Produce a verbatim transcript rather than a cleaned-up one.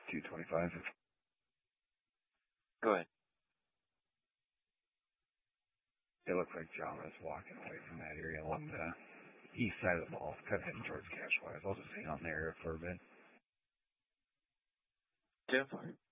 two twenty-five. Go ahead. It looks like John is walking away from that area along the east side of the mall, kind of heading towards Cashwise. I'll just hang on there for a bit. ten four.